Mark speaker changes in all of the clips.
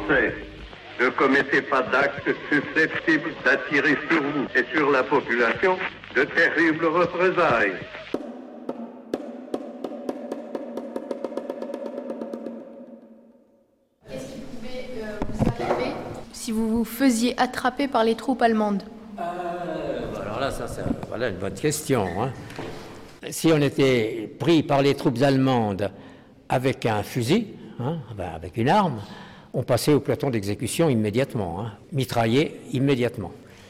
Speaker 1: Français, ne commettez pas d'actes susceptibles d'attirer sur vous et sur la population de terribles représailles.
Speaker 2: Qu'est-ce qui pouvait vous arriver si vous vous faisiez attraper par les troupes allemandes?
Speaker 3: Alors là, voilà une bonne question. Si on était pris par les troupes allemandes avec un fusil, avec une arme, on passait au peloton d'exécution immédiatement, mitraillé immédiatement.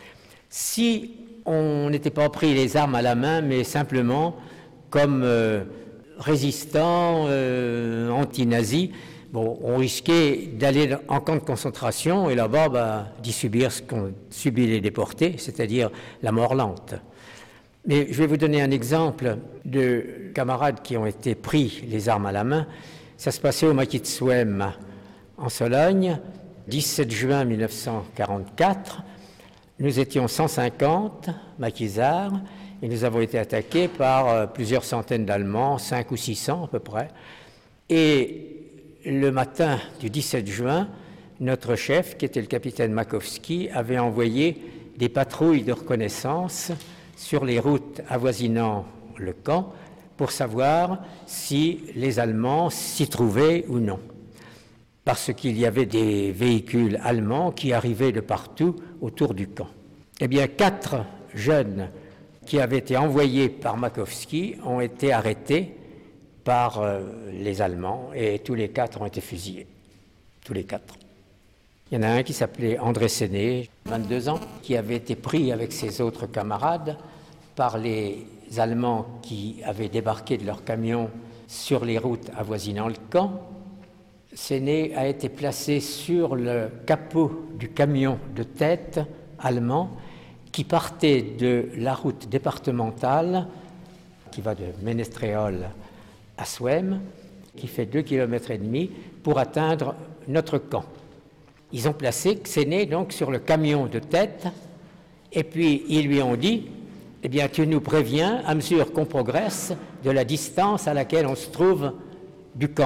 Speaker 3: Si on n'était pas pris les armes à la main, mais simplement comme résistants, anti-nazis, on risquait d'aller en camp de concentration et là-bas d'y subir ce qu'ont subi les déportés, c'est-à-dire la mort lente. Mais je vais vous donner un exemple de camarades qui ont été pris les armes à la main. Ça se passait au maquis de Souhem, en Sologne, 17 juin 1944. Nous étions 150 maquisards et nous avons été attaqués par plusieurs centaines d'Allemands, 500 ou 600 à peu près. Et le matin du 17 juin, notre chef, qui était le capitaine Makowski, avait envoyé des patrouilles de reconnaissance sur les routes avoisinant le camp pour savoir si les Allemands s'y trouvaient ou non. Parce qu'il y avait des véhicules allemands qui arrivaient de partout autour du camp. Eh bien, 4 jeunes qui avaient été envoyés par Makowski ont été arrêtés par les Allemands et tous les 4 ont été fusillés. Tous les 4. Il y en a un qui s'appelait André Séné, 22 ans, qui avait été pris avec ses autres camarades par les Allemands qui avaient débarqué de leur camion sur les routes avoisinant le camp. Séné a été placé sur le capot du camion de tête allemand qui partait de la route départementale qui va de Ménestréol à Souhem, qui fait 2,5 km pour atteindre notre camp. Ils ont placé Séné donc sur le camion de tête et puis ils lui ont dit « Eh bien, tu nous préviens à mesure qu'on progresse de la distance à laquelle on se trouve du camp. »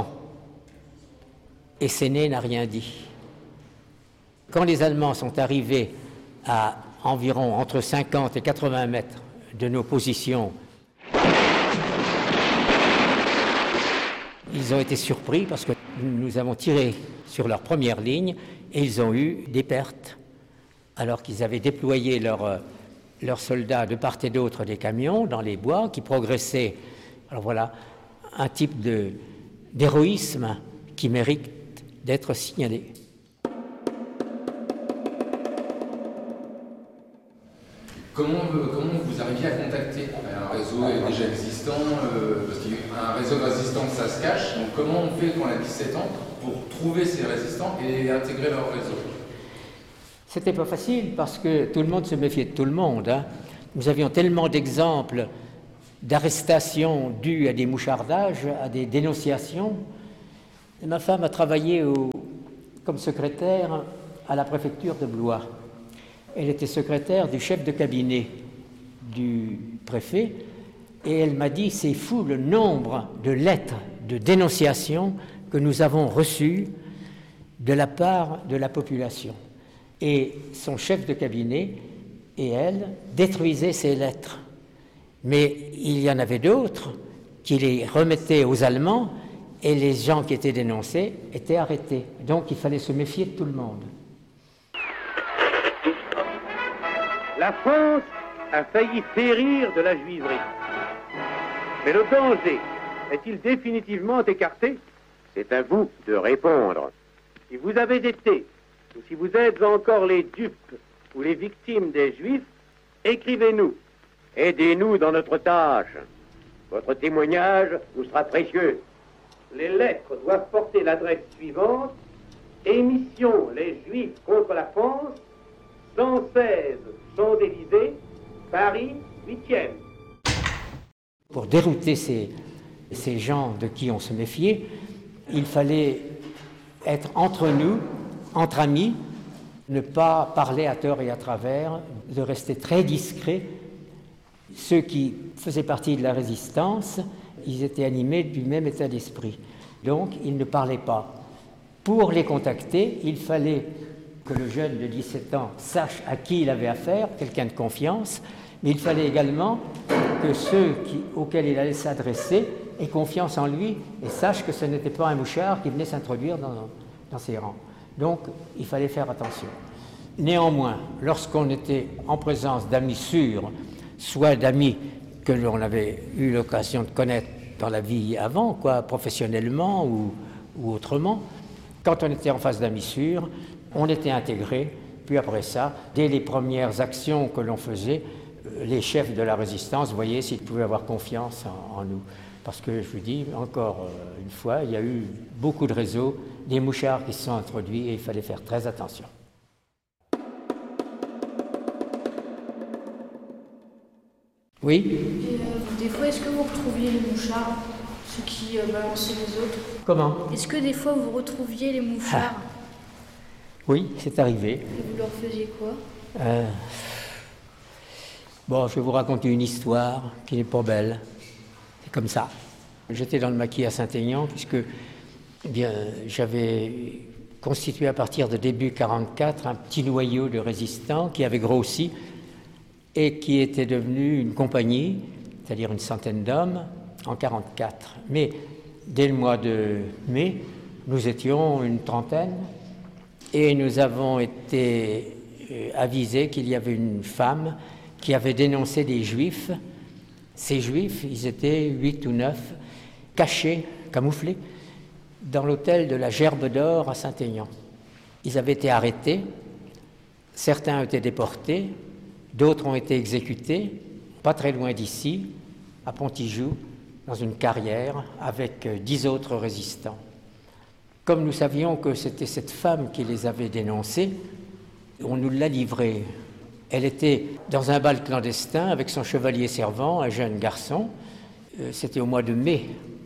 Speaker 3: Et Séné n'a rien dit. Quand les Allemands sont arrivés à environ entre 50 et 80 mètres de nos positions, ils ont été surpris parce que nous avons tiré sur leur première ligne et ils ont eu des pertes. Alors qu'ils avaient déployé leurs soldats de part et d'autre des camions dans les bois qui progressaient. Alors voilà, un type d'héroïsme qui mérite d'être signalé.
Speaker 4: Comment vous arriviez à contacter un réseau déjà existant, parce qu'un réseau de résistance ça se cache, donc comment on fait quand on a 17 ans pour trouver ces résistants et intégrer leur réseau?
Speaker 3: C'était pas facile parce que tout le monde se méfiait de tout le monde. Nous avions tellement d'exemples d'arrestations dues à des mouchardages, à des dénonciations. Et ma femme a travaillé comme secrétaire à la préfecture de Blois. Elle était secrétaire du chef de cabinet du préfet et elle m'a dit « C'est fou le nombre de lettres de dénonciation que nous avons reçues de la part de la population. » Et son chef de cabinet et elle détruisaient ces lettres. Mais il y en avait d'autres qui les remettaient aux Allemands et les gens qui étaient dénoncés étaient arrêtés. Donc il fallait se méfier de tout le monde.
Speaker 5: La France a failli périr de la juiverie. Mais le danger est-il définitivement écarté? C'est à vous de répondre. Si vous avez été, ou si vous êtes encore les dupes ou les victimes des Juifs, écrivez-nous. Aidez-nous dans notre tâche. Votre témoignage nous sera précieux. Les lettres doivent porter l'adresse suivante: Émission Les Juifs contre la France, 116 Champs-Élysées, Paris, 8e.
Speaker 3: Pour dérouter ces gens de qui on se méfiait, il fallait être entre nous, entre amis, ne pas parler à tort et à travers, de rester très discret. Ceux qui faisaient partie de la résistance, ils étaient animés du même état d'esprit. Donc, ils ne parlaient pas. Pour les contacter, il fallait que le jeune de 17 ans sache à qui il avait affaire, quelqu'un de confiance, mais il fallait également que ceux auxquels il allait s'adresser aient confiance en lui et sachent que ce n'était pas un mouchard qui venait s'introduire dans ses rangs. Donc, il fallait faire attention. Néanmoins, lorsqu'on était en présence d'amis sûrs, soit d'amis que l'on avait eu l'occasion de connaître dans la vie avant, professionnellement ou autrement, quand on était en face d'amis sûrs, on était intégré. Puis après ça, dès les premières actions que l'on faisait, les chefs de la résistance voyaient s'ils pouvaient avoir confiance en nous. Parce que, je vous dis encore une fois, il y a eu beaucoup de réseaux, des mouchards qui se sont introduits et il fallait faire très attention. Oui.
Speaker 6: Et des fois, est-ce que vous retrouviez les mouchards, ceux qui balançaient les autres?
Speaker 3: Comment?
Speaker 6: Est-ce que des fois, vous retrouviez les mouchards?
Speaker 3: Oui, c'est arrivé.
Speaker 6: Et vous leur faisiez quoi?
Speaker 3: Bon, je vais vous raconter une histoire qui n'est pas belle. C'est comme ça. J'étais dans le maquis à Saint-Aignan, puisque j'avais constitué à partir de début 1944 un petit noyau de résistants qui avait grossi et qui était devenu une compagnie, c'est-à-dire une centaine d'hommes, en 1944. Mais dès le mois de mai, nous étions une trentaine et nous avons été avisés qu'il y avait une femme qui avait dénoncé des Juifs. Ces Juifs, ils étaient 8 ou 9, cachés, camouflés, dans l'hôtel de la Gerbe d'Or à Saint-Aignan. Ils avaient été arrêtés, certains ont été déportés, d'autres ont été exécutés, pas très loin d'ici, à Pontijoux, dans une carrière, avec 10 autres résistants. Comme nous savions que c'était cette femme qui les avait dénoncés, on nous l'a livrée. Elle était dans un bal clandestin avec son chevalier servant, un jeune garçon. C'était au mois de mai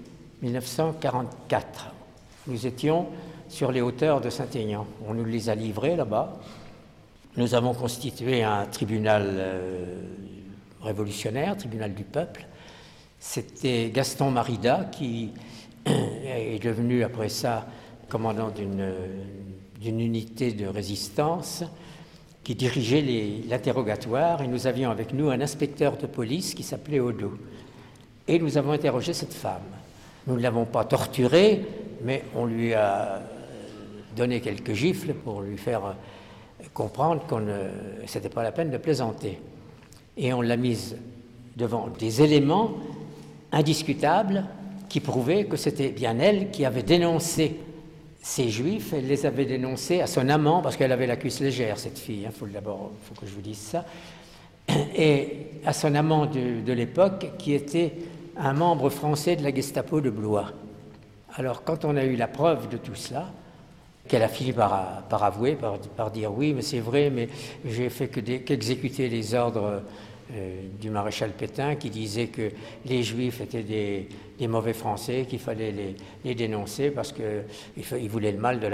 Speaker 3: 1944. Nous étions sur les hauteurs de Saint-Aignan. On nous les a livrés là-bas. Nous avons constitué un tribunal révolutionnaire, tribunal du peuple. C'était Gaston Marida qui est devenu après ça commandant d'une unité de résistance qui dirigeait l'interrogatoire, et nous avions avec nous un inspecteur de police qui s'appelait Odo. Et nous avons interrogé cette femme. Nous ne l'avons pas torturée, mais on lui a donné quelques gifles pour lui faire comprendre que ce n'était pas la peine de plaisanter. Et on l'a mise devant des éléments indiscutables qui prouvaient que c'était bien elle qui avait dénoncé ces Juifs. Elle les avait dénoncés à son amant, parce qu'elle avait la cuisse légère, cette fille, faut que je vous dise ça, et à son amant de l'époque, qui était un membre français de la Gestapo de Blois. Alors, quand on a eu la preuve de tout cela, qu'elle a fini par avouer, par dire « oui, mais c'est vrai, mais j'ai fait qu'exécuter les ordres du maréchal Pétain qui disait que les Juifs étaient des mauvais Français, qu'il fallait les dénoncer parce qu'ils voulaient le mal de la France. »